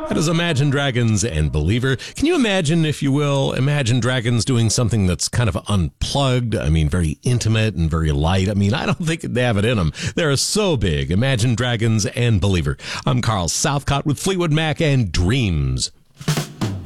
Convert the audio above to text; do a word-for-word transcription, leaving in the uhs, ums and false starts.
That is Imagine Dragons and Believer. Can you imagine, if you will, Imagine Dragons doing something that's kind of unplugged? I mean, very intimate and very light. I mean, I don't think they have it in them. They're so big. Imagine Dragons and Believer. I'm Carl Southcott with Fleetwood Mac and Dreams.